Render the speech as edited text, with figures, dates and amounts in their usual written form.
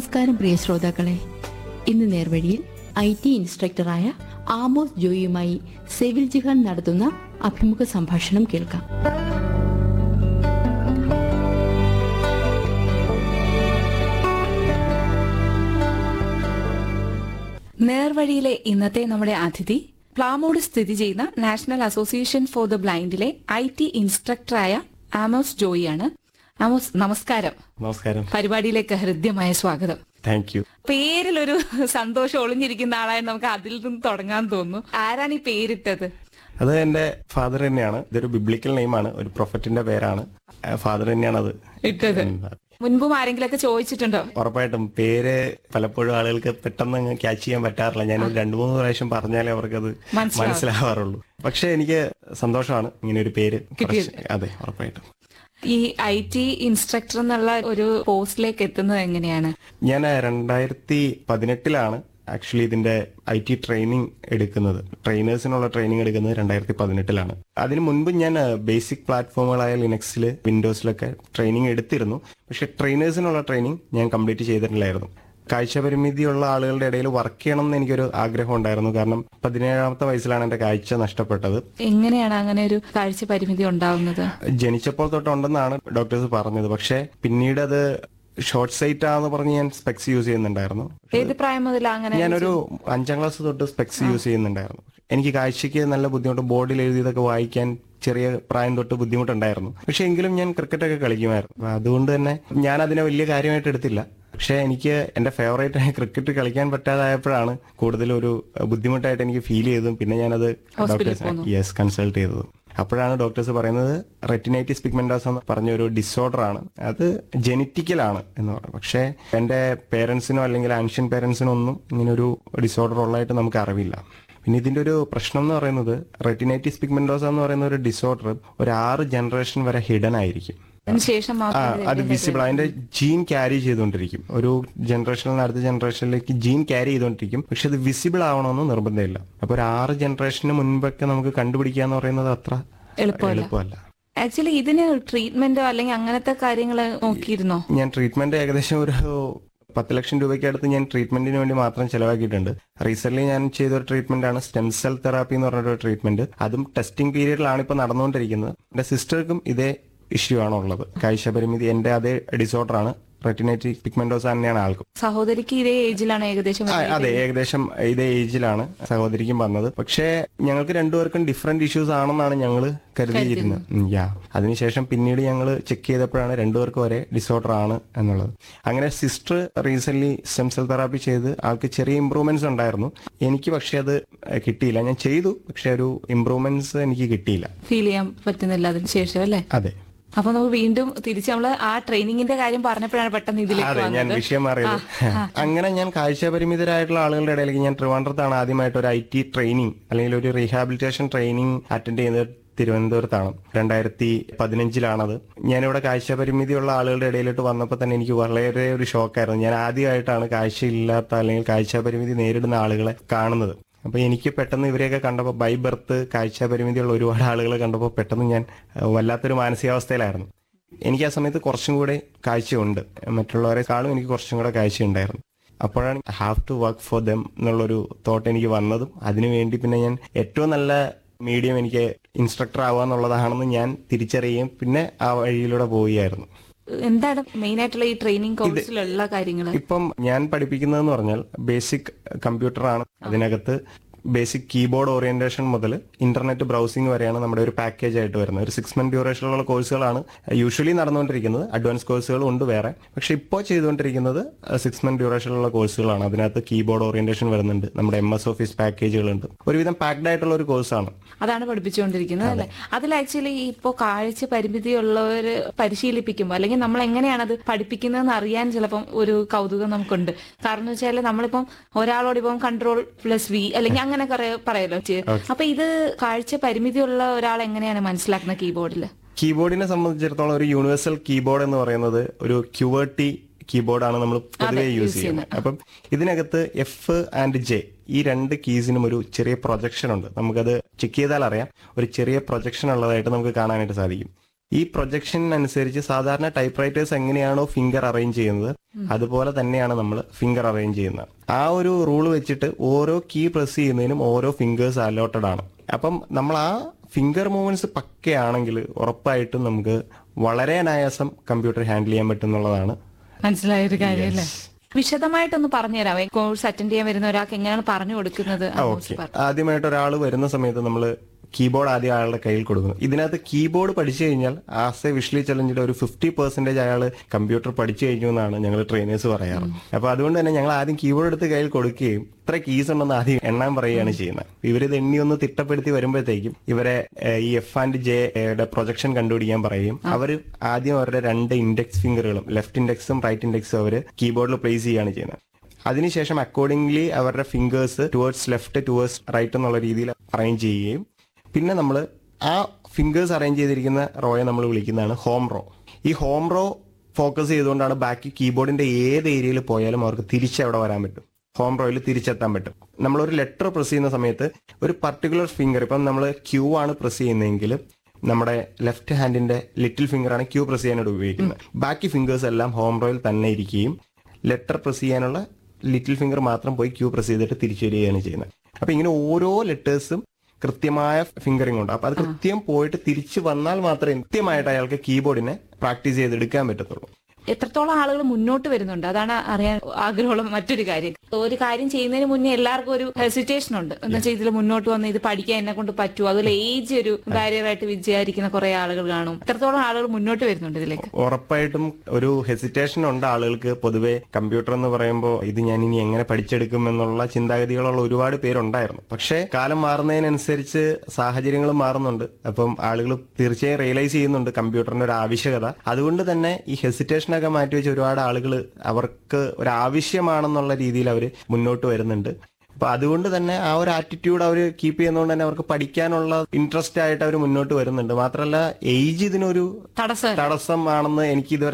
നമസ്കാരം പ്രിയ ശ്രോതാക്കളെ. ഇന്ന് നേർവഴിയിൽ IT ഇൻസ്ട്രക്ടറായ ആമോസ് ജോയിയുമായി സെവിൽ ജിഹാൻ നടത്തുന്ന അഭിമുഖ സംഭാഷണം കേൾക്കാം. നേർവഴിയിലെ ഇന്നത്തെ നമ്മുടെ അതിഥി പ്ലാമോട് സ്ഥിതി ചെയ്യുന്ന national association for the ബ്ലൈൻഡിലെ IT ഇൻസ്ട്രക്ടറായ Amos ജോയിയാണ്. Amos, നമസ്കാരം. നമസ്കാരം. പരിപാടിയിലേക്ക് ഹൃദ്യമായ സ്വാഗതം. Thank you. പേരിലൊരു സന്തോഷം ഒളിഞ്ഞിരിക്കുന്ന ആളായി നമുക്ക് അതിൽ നിന്ന് തുടങ്ങാൻ തോന്നുന്നു. ആരാണ് ഈ പേരിട്ടത്? അത് എന്റെ ഫാദർ തന്നെയാണ്. ഇതൊരു ബിബ്ലിക്കൽ നെയിമാണ്, ഒരു പ്രൊഫറ്റിന്റെ പേരാണ്. ഫാദർ തന്നെയാണ് അത് ഇട്ടത്. മുൻപും ആരെങ്കിലൊക്കെ ചോദിച്ചിട്ടുണ്ടോ? ഉറപ്പായിട്ടും. പേര് പലപ്പോഴും ആളുകൾക്ക് പെട്ടെന്ന് ക്യാച്ച് ചെയ്യാൻ പറ്റാറില്ല. ഞാൻ 2-3 പ്രാവശ്യം പറഞ്ഞാലേ അവർക്കത് മനസ്സിലാവാറുള്ളൂ. പക്ഷെ എനിക്ക് സന്തോഷമാണ് ഇങ്ങനെ ഒരു പേര്. അതെ, ഉറപ്പായിട്ടും. ഈ IT ഇൻസ്ട്രക്ടർ എന്നുള്ള ഒരു പോസ്റ്റിലേക്ക് എത്തുന്നത് എങ്ങനെയാണ്? ഞാൻ 2018 ആക്ച്വലി ഇതിന്റെ IT ട്രെയിനിങ് എടുക്കുന്നത്, ട്രെയിനേഴ്സിനുള്ള ട്രെയിനിങ് എടുക്കുന്നത് 2018. അതിനു മുൻപ് ഞാൻ ബേസിക് പ്ലാറ്റ്ഫോമുകളായ ലിനക്സിൽ, വിൻഡോസിലൊക്കെ ട്രെയിനിങ് എടുത്തിരുന്നു. പക്ഷെ ട്രെയിനേഴ്സിനുള്ള ട്രെയിനിങ് ഞാൻ കംപ്ലീറ്റ് ചെയ്തിട്ടില്ലായിരുന്നു. കാഴ്ചപരിമിതിയുള്ള ആളുകളുടെ ഇടയിൽ വർക്ക് ചെയ്യണം എന്ന് എനിക്കൊരു ആഗ്രഹം ഉണ്ടായിരുന്നു. കാരണം 17-ാമത്തെ വയസ്സിലാണ് എന്റെ കാഴ്ച നഷ്ടപ്പെട്ടത്. എങ്ങനെയാണ് അങ്ങനെ ഒരു കാഴ്ച പരിമിതി ഉണ്ടാവുന്നത്? ജനിച്ചപ്പോൾ തൊട്ടുണ്ടെന്നാണ് ഡോക്ടേഴ്സ് പറഞ്ഞത്. പക്ഷെ പിന്നീട് അത് ഷോർട്ട് സൈറ്റ് ആണെന്ന് പറഞ്ഞ് ഞാൻ സ്പെക്സ് യൂസ് ചെയ്യുന്നുണ്ടായിരുന്നു. ഏത് പ്രായം മുതൽ അങ്ങനെ? ഞാനൊരു 5ാം ക്ലാസ് തൊട്ട് സ്പെക്സ് യൂസ് ചെയ്യുന്നുണ്ടായിരുന്നു. എനിക്ക് കാഴ്ചയ്ക്ക് നല്ല ബുദ്ധിമുട്ട്, ബോർഡിൽ എഴുതിയതൊക്കെ വായിക്കാൻ ചെറിയ പ്രായം തൊട്ട് ബുദ്ധിമുട്ടുണ്ടായിരുന്നു. പക്ഷെ എങ്കിലും ഞാൻ ക്രിക്കറ്റൊക്കെ കളിക്കുമായിരുന്നു. അതുകൊണ്ട് തന്നെ ഞാൻ അതിനെ വലിയ കാര്യമായിട്ട് എടുത്തില്ല. പക്ഷെ എനിക്ക് എന്റെ ഫേവറേറ്റ് ആയ ക്രിക്കറ്റ് കളിക്കാൻ പറ്റാതായപ്പോഴാണ് കൂടുതലും ഒരു ബുദ്ധിമുട്ടായിട്ട് എനിക്ക് ഫീൽ ചെയ്തതും. പിന്നെ ഞാനത് ഡോക്ടേഴ്സ് കൺസൾട്ട് ചെയ്തതും. അപ്പോഴാണ് ഡോക്ടേഴ്സ് പറയുന്നത് റെറ്റിനൈറ്റിസ് പിഗ്മെന്റോസ എന്ന് പറഞ്ഞൊരു ഡിസോർഡർ ആണ്, അത് ജെനറ്റിക്കലാണ് എന്ന് പറഞ്ഞു. പക്ഷെ എന്റെ പേരൻസിനോ അല്ലെങ്കിൽ ആൻഷ്യൻ പേരൻസിനോ ഒന്നും ഇങ്ങനൊരു ഡിസോർഡർ ഉള്ളതായിട്ട് നമുക്ക് അറിവില്ല. പിന്നെ ഇതിന്റെ ഒരു പ്രശ്നം എന്ന് പറയുന്നത് റെറ്റിനൈറ്റിസ് പിഗ്മെന്റോസ എന്ന് പറയുന്ന ഒരു ഡിസോർഡർ ഒരു 6 ജനറേഷൻ വരെ ഹിഡൻ ആയിരിക്കും. അത് വിസിബിൾ, അതിന്റെ ജീൻ ക്യാരി ചെയ്തുകൊണ്ടിരിക്കും. ഒരു ജനറേഷനിൽ നിന്ന് അടുത്ത ജനറേഷനിലേക്ക് ജീൻ ക്യാരി ചെയ്തുകൊണ്ടിരിക്കും. പക്ഷെ അത് വിസിബിൾ ആവണമെന്ന് നിർബന്ധമില്ല. അപ്പൊ ഒരു 6 ജനറേഷന് മുൻപൊക്കെ നമുക്ക് കണ്ടുപിടിക്കുക എന്ന് പറയുന്നത് അത്ര എളുപ്പമല്ല. ആക്ച്വലി ഇതിന് ട്രീറ്റ്മെന്റോ അല്ലെങ്കിൽ അങ്ങനത്തെ കാര്യങ്ങൾ നോക്കിയിരുന്നോ? ഞാൻ ട്രീറ്റ്മെന്റ് ഏകദേശം ഒരു 10 ലക്ഷം രൂപയ്ക്ക് അടുത്ത് ഞാൻ ട്രീറ്റ്മെന്റിന് വേണ്ടി മാത്രം ചെലവാക്കിയിട്ടുണ്ട്. റീസെന്റ് ഞാൻ ചെയ്തൊരു ട്രീറ്റ്മെന്റ് ആണ് സ്റ്റെം സെൽ തെറാപ്പി എന്ന് പറഞ്ഞൊരു ട്രീറ്റ്മെന്റ്. അതും ടെസ്റ്റിംഗ് പീരീഡിലാണ് ഇപ്പൊ നടന്നുകൊണ്ടിരിക്കുന്നത്. എന്റെ സിസ്റ്റർക്കും ഇതേ ഇഷ്യൂ ആണ് ഉള്ളത്, കാഴ്ച പരിമിതി. എന്റെ അതേ ഡിസോർഡർ ആണ്, റെറ്റിനൈറ്റിക് പിഗ്മെന്റോസ തന്നെയാണ് ആൾക്കും. സഹോദരിക്ക് ഇതേ ഏജിലാണ് ഏകദേശം? അതെ, ഏകദേശം ഇതേ ഏജിലാണ് സഹോദരിക്കും വന്നത്. പക്ഷേ ഞങ്ങൾക്ക് രണ്ടുപേർക്കും ഡിഫറെന്റ് ഇഷ്യൂസ് ആണെന്നാണ് ഞങ്ങൾ കരുതിയിരുന്നത്. അതിനുശേഷം പിന്നീട് ഞങ്ങൾ ചെക്ക് ചെയ്തപ്പോഴാണ് രണ്ടുപേർക്കും ഒരേ ഡിസോർഡർ ആണ് എന്നുള്ളത്. അങ്ങനെ sister recent stem cell therapy ചെയ്ത് ആൾക്ക് ചെറിയ ഇംപ്രൂവ്മെന്റ്സ് ഉണ്ടായിരുന്നു. എനിക്ക് പക്ഷെ അത് കിട്ടിയില്ല. ഞാൻ ചെയ്തു, പക്ഷെ ഒരു ഇംപ്രൂവ്മെന്റ്സ് എനിക്ക് കിട്ടിയില്ല, ഫീൽ ചെയ്യാൻ പറ്റുന്നില്ല അതിന് ശേഷം, അല്ലേ? അതെ. അപ്പൊ നമുക്ക് വീണ്ടും തിരിച്ച് നമ്മള് ആ ട്രെയിനിങ്ങിന്റെ കാര്യം പറഞ്ഞപ്പോഴാണ് പെട്ടെന്ന് ഇതിലേക്ക് ഞാൻ വിഷയം മാറിയത്. അങ്ങനെ ഞാൻ കാഴ്ചപരിമിതരായിട്ടുള്ള ആളുകളുടെ ഇടയിലേക്ക് ഞാൻ ട്രിവാൻഡ്രത്താണ് ആദ്യമായിട്ട് ഒരു IT ട്രെയിനിങ് അല്ലെങ്കിൽ ഒരു റീഹാബിലിറ്റേഷൻ ട്രെയിനിങ് അറ്റൻഡ് ചെയ്യുന്നത്. തിരുവനന്തപുരത്താണ്. 2015 ഞാനിവിടെ കാഴ്ചപരിമിതിയുള്ള ആളുകളുടെ ഇടയിലോട്ട് വന്നപ്പോൾ തന്നെ എനിക്ക് വളരെ ഒരു ഷോക്കായിരുന്നു. ഞാൻ ആദ്യമായിട്ടാണ് കാഴ്ചയില്ലാത്ത അല്ലെങ്കിൽ കാഴ്ചപരിമിതി നേരിടുന്ന ആളുകളെ കാണുന്നത്. അപ്പൊ എനിക്ക് പെട്ടെന്ന് ഇവരെയൊക്കെ കണ്ടപ്പോൾ, ബൈ ബർത്ത് കാഴ്ചപരിമിതിയുള്ള ഒരുപാട് ആളുകളെ കണ്ടപ്പോൾ പെട്ടെന്ന് ഞാൻ വല്ലാത്തൊരു മാനസികാവസ്ഥയിലായിരുന്നു. എനിക്ക് ആ സമയത്ത് കുറച്ചും കൂടെ കാഴ്ചയുണ്ട്, മറ്റുള്ളവരെക്കാളും എനിക്ക് കുറച്ചും കൂടെ കാഴ്ചയുണ്ടായിരുന്നു. അപ്പോഴാണ് have to work for them എന്നുള്ളൊരു തോട്ട് എനിക്ക് വന്നതും. അതിനുവേണ്ടി പിന്നെ ഞാൻ ഏറ്റവും നല്ല മീഡിയം എനിക്ക് ഇൻസ്ട്രക്ടർ ആവുക എന്നുള്ളതാണെന്ന് ഞാൻ തിരിച്ചറിയുകയും പിന്നെ ആ വഴിയിലൂടെ പോവുകയായിരുന്നു. എന്താണ് മെയിൻ ആയിട്ടുള്ള ഈ ട്രെയിനിങ് കോഴ്സിലുള്ള കാര്യങ്ങൾ? ഇപ്പം ഞാൻ പഠിപ്പിക്കുന്നതെന്ന് പറഞ്ഞാൽ ബേസിക് കമ്പ്യൂട്ടർ ആണ്. അതിനകത്ത് ബേസിക് കീബോർഡ് ഓറിയന്റേഷൻ മുതൽ ഇന്റർനെറ്റ് ബ്രൗസിംഗ് വരെയാണ് നമ്മുടെ ഒരു പാക്കേജ് ആയിട്ട് വരുന്നത്. ഒരു 6 മന്ത് ഡ്യൂറേഷനുള്ള കോഴ്സുകളാണ് യൂഷ്വലി നടന്നുകൊണ്ടിരിക്കുന്നത്. അഡ്വാൻസ് കോഴ്സുകളും ഉണ്ട് വേറെ. പക്ഷെ ഇപ്പോൾ ചെയ്തുകൊണ്ടിരിക്കുന്നത് 6 മന്ത് ഡ്യൂറേഷനുള്ള കോഴ്സുകളാണ്. അതിനകത്ത് കീബോർഡ് ഓറിയന്റേഷൻ വരുന്നുണ്ട്, നമ്മുടെ MS ഓഫീസ് പാക്കേജുകളുണ്ട്. ഒരുവിധം പാക്ഡ് ആയിട്ടുള്ള ഒരു കോഴ്സാണ്. അതാണ് പഠിപ്പിച്ചുകൊണ്ടിരിക്കുന്നത്, അല്ലെ? അതിൽ ആക്ച്വലി ഇപ്പോ കാഴ്ച പരിമിതിയുള്ളവർ പരിശീലിപ്പിക്കുമ്പോൾ അല്ലെങ്കിൽ നമ്മൾ എങ്ങനെയാണ് അത് പഠിപ്പിക്കുന്നതെന്ന് അറിയാൻ ചിലപ്പം ഒരു കൗതുകം നമുക്കുണ്ട്. കാരണം വെച്ചാൽ നമ്മളിപ്പം ഒരാളോട് ഇപ്പം Ctrl+V അല്ലെങ്കിൽ അങ്ങനെ പറയല്ലോ. അപ്പൊ ഇത് കാഴ്ച പരിമിതിയുള്ള ഒരാൾ എങ്ങനെയാണ് മനസ്സിലാക്കുന്ന കീബോർഡിനെ സംബന്ധിച്ചിടത്തോളം ഒരു യൂണിവേഴ്സൽ കീബോർഡ് എന്ന് പറയുന്നത് ഒരു QWERTY കീബോർഡാണ് നമ്മൾ പൊതുവെ യൂസ് ചെയ്യുന്നത്. അപ്പം ഇതിനകത്ത് F and J ഈ 2 കീസിനും ഒരു ചെറിയ പ്രൊജക്ഷൻ ഉണ്ട്. നമുക്കത് ചെക്ക് ചെയ്താൽ അറിയാം, ഒരു ചെറിയ പ്രൊജക്ഷൻ ഉള്ളതായിട്ട് നമുക്ക് കാണാനായിട്ട് സാധിക്കും. ഈ പ്രൊജക്ഷൻ അനുസരിച്ച് സാധാരണ ടൈപ്പ് റൈറ്റേഴ്സ് എങ്ങനെയാണോ ഫിംഗർ അറേഞ്ച് ചെയ്യുന്നത് അതുപോലെ തന്നെയാണ് നമ്മൾ ഫിംഗർ അറേഞ്ച് ചെയ്യുന്നത്. ആ ഒരു റൂൾ വെച്ചിട്ട് ഓരോ കീ പ്രസ് ചെയ്യുന്നതിനും ഓരോ ഫിംഗേഴ്സ് അലോട്ടഡ് ആണ്. അപ്പം നമ്മൾ ആ ഫിംഗർ മൂവ്മെന്റ്സ് പക്കയാണെങ്കിൽ ഉറപ്പായിട്ടും നമുക്ക് വളരെ അനായാസം കമ്പ്യൂട്ടർ ഹാൻഡിൽ ചെയ്യാൻ പറ്റും എന്നുള്ളതാണ്. മനസ്സിലായ ഒരു കാര്യം അല്ലേ? വിശദമായിട്ടൊന്ന് പറഞ്ഞുതരാം, കോഴ്സ് അറ്റൻഡ് ചെയ്യാൻ വരുന്ന ഒരാൾക്ക് എങ്ങനെയാണ് പറഞ്ഞു കൊടുക്കുന്നത്? ഓക്കെ, ആദ്യമായിട്ട് ഒരാൾ വരുന്ന സമയത്ത് നമ്മൾ കീബോർഡ് ആദ്യം അയാളുടെ കയ്യിൽ കൊടുക്കുന്നു. ഇതിനകത്ത് കീബോർഡ് പഠിച്ചു കഴിഞ്ഞാൽ ആസ് എ വിഷ്വലി ചലഞ്ചിൽ ഒരു 50% അയാൾ കമ്പ്യൂട്ടർ പഠിച്ചു കഴിഞ്ഞു എന്നാണ് ഞങ്ങൾ ട്രെയിനേഴ്സ് പറയാറ്. അപ്പൊ അതുകൊണ്ട് തന്നെ ഞങ്ങൾ ആദ്യം കീബോർഡ് എടുത്ത് കയ്യിൽ കൊടുക്കുകയും ഇത്ര കീസ് ഉണ്ടെന്ന് ആദ്യം എണ്ണാൻ പറയുകയാണ് ചെയ്യുന്നത്. ഇവരിത് എണ്ണി ഒന്ന് തിട്ടപ്പെടുത്തി വരുമ്പോഴത്തേക്കും ഇവരെ ഈ F&Jയുടെ പ്രൊജക്ഷൻ കണ്ടുപിടിക്കാൻ പറയും. അവർ ആദ്യം അവരുടെ 2 ഇൻഡെക്സ് ഫിംഗറുകളും ലെഫ്റ്റ് ഇൻഡെക്സും റൈറ്റ് ഇൻഡെക്സും അവർ കീബോർഡിൽ പ്ലേസ് ചെയ്യുകയാണ് ചെയ്യുന്നത്. അതിനുശേഷം അക്കോർഡിംഗ്ലി അവരുടെ fingers towards left towards right എന്നുള്ള രീതിയിൽ അറേഞ്ച് ചെയ്യുകയും പിന്നെ നമ്മൾ ആ ഫിംഗേഴ്സ് അറേഞ്ച് ചെയ്തിരിക്കുന്ന റോയെ നമ്മൾ വിളിക്കുന്നതാണ് ഹോം റോ. ഈ ഹോം റോ ഫോക്കസ് ചെയ്തുകൊണ്ടാണ് ബാക്കി കീബോർഡിന്റെ ഏത് ഏരിയയിൽ പോയാലും അവർക്ക് തിരിച്ചവിടെ വരാൻ പറ്റും. ഹോം റോയിൽ തിരിച്ചെത്താൻ പറ്റും. നമ്മളൊരു ലെറ്റർ പ്രസ് ചെയ്യുന്ന സമയത്ത് ഒരു പർട്ടിക്കുലർ ഫിംഗർ, ഇപ്പം നമ്മൾ ക്യൂ ആണ് പ്രസ് ചെയ്യുന്നതെങ്കിൽ നമ്മുടെ ലെഫ്റ്റ് ഹാൻഡിന്റെ ലിറ്റിൽ ഫിംഗർ ആണ് ക്യൂ പ്രസ് ചെയ്യാനായിട്ട് ഉപയോഗിക്കുന്നത്. ബാക്കി ഫിംഗേഴ്സ് എല്ലാം ഹോം റോയിൽ തന്നെ ഇരിക്കുകയും ലെറ്റർ പ്രസ് ചെയ്യാനുള്ള ലിറ്റിൽ ഫിംഗർ മാത്രം പോയി ക്യൂ പ്രസ് ചെയ്തിട്ട് തിരിച്ചു വരികയാണ് ചെയ്യുന്നത്. അപ്പൊ ഇങ്ങനെ ഓരോ ലെറ്റേഴ്സും കൃത്യമായ ഫിംഗറിംഗ് ഉണ്ട്. അപ്പൊ അത് കൃത്യം പോയിട്ട് തിരിച്ചു വന്നാൽ മാത്രമേ കൃത്യമായിട്ട് അയാൾക്ക് കീബോർഡിനെ പ്രാക്ടീസ് ചെയ്തെടുക്കാൻ പറ്റത്തുള്ളൂ. എത്രത്തോളം ആളുകൾ മുന്നോട്ട് വരുന്നുണ്ട് അതാണ് അറിയാൻ ആഗ്രഹമുള്ള മറ്റൊരു കാര്യം. ഒരു കാര്യം ചെയ്യുന്നതിന് മുന്നേ എല്ലാവർക്കും ഒരു ഹെസിറ്റേഷൻ ഉണ്ട്. എന്ന് വെച്ചാൽ ഇതിൽ മുന്നോട്ട് വന്ന് ഇത് പഠിക്കാൻ എന്നെ കൊണ്ട് പറ്റുമോ, അതുപോലെ ഏജ് ഒരു ബാരിയറായിട്ട് വിചാരിക്കുന്ന കുറെ ആളുകൾ കാണും. എത്രത്തോളം ആളുകൾ മുന്നോട്ട് വരുന്നുണ്ട് ഇതിലേക്ക്? ഉറപ്പായിട്ടും ഒരു ഹെസിറ്റേഷൻ ഉണ്ട് ആളുകൾക്ക്. പൊതുവെ കമ്പ്യൂട്ടർ എന്ന് പറയുമ്പോൾ ഇത് ഞാൻ ഇനി എങ്ങനെ പഠിച്ചെടുക്കും എന്നുള്ള ചിന്താഗതികളുള്ള ഒരുപാട് പേരുണ്ടായിരുന്നു. പക്ഷേ കാലം മാറുന്നതിനനുസരിച്ച് സാഹചര്യങ്ങളും മാറുന്നുണ്ട്. അപ്പം ആളുകൾ തീർച്ചയായും റിയലൈസ് ചെയ്യുന്നുണ്ട് കമ്പ്യൂട്ടറിന്റെ ഒരു ആവശ്യകത. അതുകൊണ്ട് തന്നെ ഈ ഹെസിറ്റേഷൻ ഒക്കെ മാറ്റിവെച്ച് ഒരുപാട് ആളുകൾ അവർക്ക് ഒരു ആവശ്യമാണെന്നുള്ള രീതിയിൽ അവർ മുന്നോട്ട് വരുന്നുണ്ട്. അപ്പൊ അതുകൊണ്ട് തന്നെ ആ ഒരു ആറ്റിറ്റ്യൂഡ് അവർ കീപ്പ് ചെയ്യുന്നതുകൊണ്ട് തന്നെ അവർക്ക് പഠിക്കാനുള്ള ഇൻട്രസ്റ്റ് ആയിട്ട് അവർ മുന്നോട്ട് വരുന്നുണ്ട്. മാത്രമല്ല ഏജ് ഇതിനൊരു തടസ്സമാണെന്ന് എനിക്ക് ഇതുവരെ